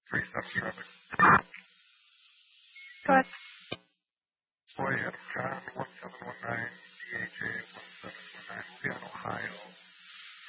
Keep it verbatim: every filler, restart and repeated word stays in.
three seven traffic. Go ahead. Boy, Adam John, one seven one nine, D H A